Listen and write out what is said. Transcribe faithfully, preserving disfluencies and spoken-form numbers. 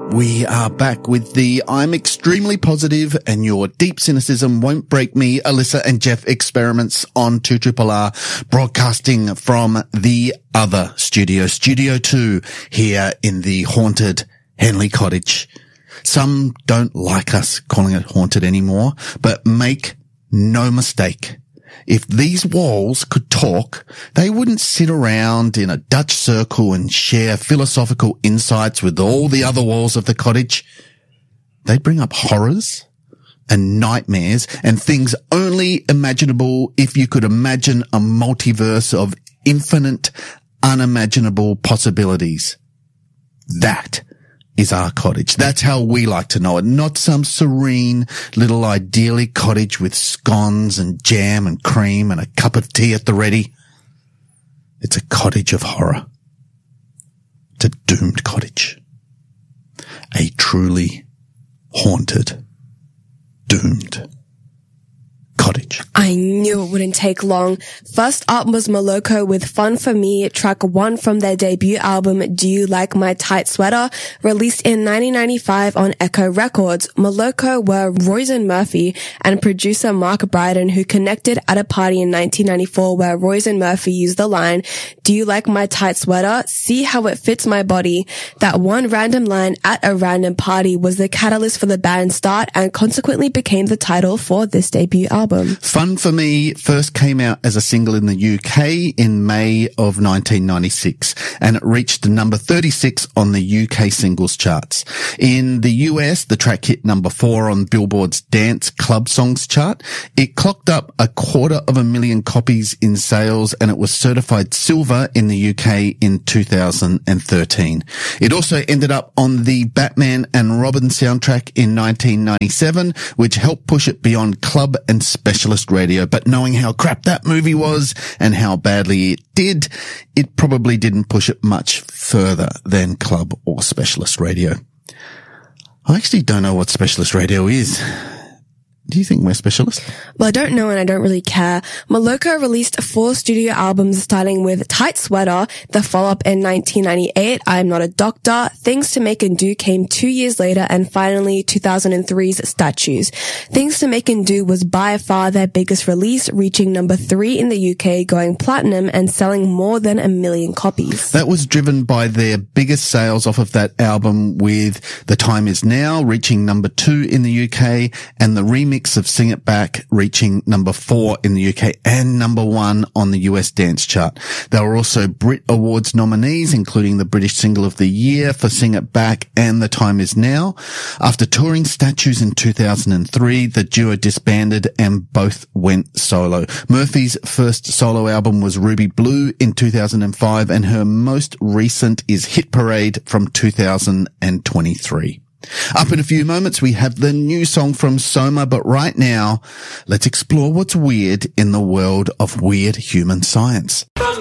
We are back with the I'm extremely positive and your deep cynicism won't break me, Alyssa and Jeff experiments on two R R, broadcasting from the other studio, Studio two, here in the haunted Henley Cottage. Some don't like us calling it haunted anymore, but make no mistake. If these walls could talk, they wouldn't sit around in a Dutch circle and share philosophical insights with all the other walls of the cottage. They'd bring up horrors and nightmares and things only imaginable if you could imagine a multiverse of infinite, unimaginable possibilities. That is our cottage. That's how we like to know it. Not some serene little idyllic cottage with scones and jam and cream and a cup of tea at the ready. It's a cottage of horror. It's a doomed cottage. A truly haunted, doomed cottage. I knew it wouldn't take long. First up was Moloko with Fun For Me, track one from their debut album, Do You Like My Tight Sweater? Released in nineteen ninety-five on Echo Records. Moloko were Roisin Murphy and producer Mark Bryden, who connected at a party in nineteen ninety-four where Roisin Murphy used the line, Do you like my tight sweater? See how it fits my body. That one random line at a random party was the catalyst for the band's start and consequently became the title for this debut album. Fun For Me first came out as a single in the U K in May of nineteen ninety-six, and it reached number thirty-six on the U K singles charts. In the U S, the track hit number four on Billboard's Dance Club Songs chart. It clocked up a quarter of a million copies in sales, and it was certified silver in the U K in two thousand thirteen. It also ended up on the Batman and Robin soundtrack in nineteen ninety-seven, which helped push it beyond club and specialist radio. But knowing how crap that movie was and how badly it did, it probably didn't push it much further than club or specialist radio. I actually don't know what specialist radio is. Do you think we're specialists? Well, I don't know and I don't really care. Moloko released four studio albums starting with Tight Sweater, the follow-up in nineteen ninety-eight, I'm Not a Doctor, Things to Make and Do came two years later, and finally two thousand three's Statues. Things to Make and Do was by far their biggest release, reaching number three in the U K, going platinum and selling more than a million copies. That was driven by their biggest sales off of that album, with The Time Is Now reaching number two in the U K and the remix of Sing It Back reaching number four in the U K and number one on the U S dance chart. They were also Brit Awards nominees, including the British Single of the Year for Sing It Back and The Time Is Now. After touring Statues in two thousand three, the duo disbanded and both went solo. Murphy's first solo album was Ruby Blue in two thousand five, and her most recent is Hit Parade from two thousand twenty-three. Up in a few moments, we have the new song from Soma, but right now, let's explore what's weird in the world of weird human science.